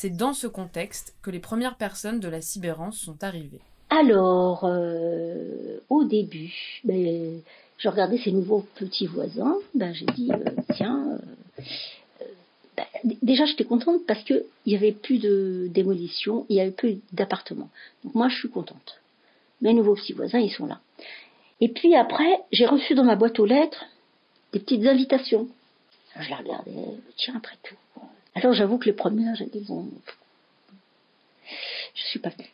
C'est dans ce contexte que les premières personnes de la Cibérance sont arrivées. Alors, au début, je regardais ces nouveaux petits voisins, j'ai dit, tiens, déjà j'étais contente parce qu'il n'y avait plus de démolition, il n'y avait plus d'appartements. Donc moi je suis contente. Mes nouveaux petits voisins, ils sont là. Et puis après, j'ai reçu dans ma boîte aux lettres des petites invitations. Alors, je la regardais, tiens, après tout. Alors j'avoue que les premières, j'ai dit, bon, je suis pas venue.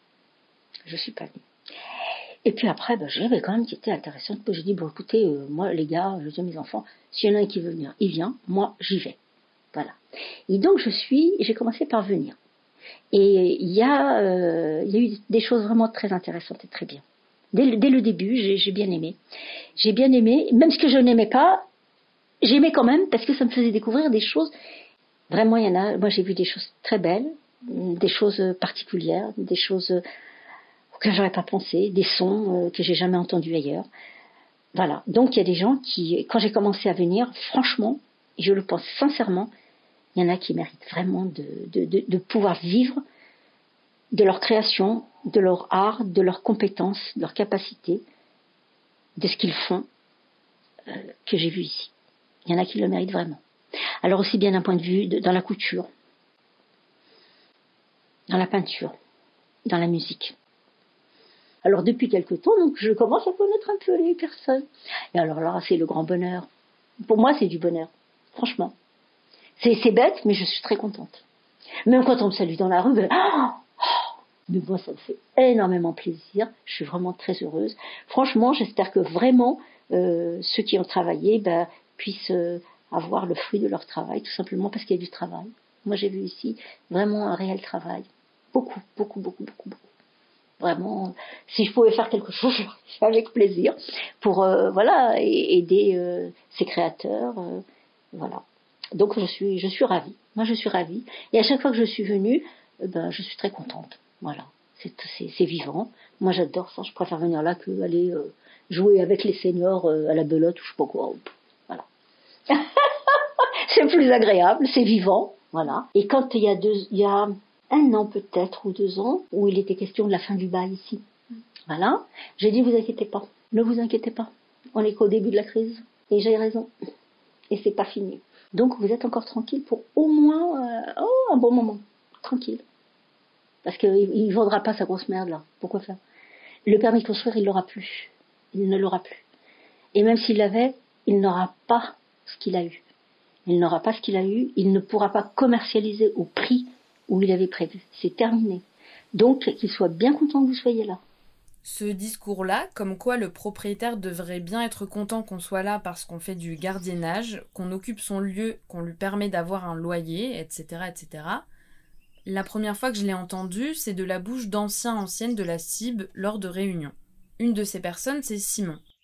Et puis après, j'avais quand même qui était intéressante. J'ai dit, bon écoutez, moi les gars, je dis à mes enfants, s'il y en a un qui veut venir, il vient, moi j'y vais. Voilà. Et donc j'ai commencé par venir. Et il y a eu des choses vraiment très intéressantes et très bien. Dès le début, j'ai bien aimé. J'ai bien aimé, même ce que je n'aimais pas, j'aimais quand même parce que ça me faisait découvrir des choses. Vraiment, il y en a. Moi, j'ai vu des choses très belles, des choses particulières, des choses auxquelles j'aurais pas pensé, des sons que j'ai jamais entendus ailleurs. Voilà. Donc, il y a des gens qui, quand j'ai commencé à venir, franchement, et je le pense sincèrement, il y en a qui méritent vraiment de pouvoir vivre de leur création, de leur art, de leurs compétences, de leurs capacités, de ce qu'ils font, que j'ai vu ici. Il y en a qui le méritent vraiment. Alors aussi bien d'un point de vue dans la couture, dans la peinture, dans la musique. Alors depuis quelque temps, donc, je commence à connaître un peu les personnes. Et alors là, c'est le grand bonheur. Pour moi, c'est du bonheur, franchement. C'est bête, mais je suis très contente. Même quand on me salue dans la rue, mais moi, ça me fait énormément plaisir. Je suis vraiment très heureuse. Franchement, j'espère que vraiment ceux qui ont travaillé puissent avoir le fruit de leur travail, tout simplement parce qu'il y a du travail. Moi, j'ai vu ici vraiment un réel travail. Beaucoup. Vraiment, si je pouvais faire quelque chose, je le ferais avec plaisir pour aider ces créateurs. Voilà. Donc, je suis ravie. Moi, je suis ravie. Et à chaque fois que je suis venue, je suis très contente. Voilà, c'est vivant. Moi, j'adore ça. Je préfère venir là que aller jouer avec les seniors à la belote ou je sais pas quoi. Voilà. C'est plus agréable, c'est vivant. Voilà. Et quand il y a 1 an peut-être ou 2 ans, où il était question de la fin du bail ici. Voilà. J'ai dit, vous inquiétez pas. Ne vous inquiétez pas. On est qu'au début de la crise. Et j'ai raison. Et c'est pas fini. Donc, vous êtes encore tranquille pour au moins un bon moment. Tranquille. Parce qu'il ne vendra pas sa grosse merde là. Pourquoi faire? Le permis de construire, il l'aura plus. Il ne l'aura plus. Et même s'il l'avait, il n'aura pas ce qu'il a eu. Il n'aura pas ce qu'il a eu. Il ne pourra pas commercialiser au prix où il avait prévu. C'est terminé. Donc, qu'il soit bien content que vous soyez là. Ce discours-là, comme quoi le propriétaire devrait bien être content qu'on soit là parce qu'on fait du gardiennage, qu'on occupe son lieu, qu'on lui permet d'avoir un loyer, etc., etc., la première fois que je l'ai entendu, c'est de la bouche d'anciennes de la CIB lors de réunions. Une de ces personnes, c'est Simon.